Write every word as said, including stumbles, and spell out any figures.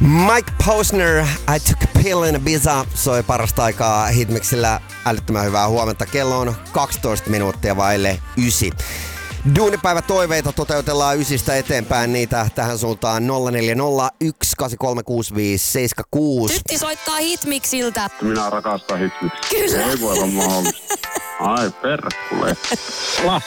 Mike Posner, I took a pill in Ibiza, soi parasta aikaa Hitmixillä. Älyttömän hyvää huomenta. Kello on kaksitoista minuuttia vaille ysi. Duunipäivä toiveita toteutellaan ysistä eteenpäin, niitä tähän suuntaan nolla neljä nolla yksi kahdeksan kolme kuusi viisi seitsemän kuusi. Tytti soittaa Hitmixiltä. Minä rakastan Hitmixia. Kyllä. Ei voi olla mahdollista. Ai perkkule.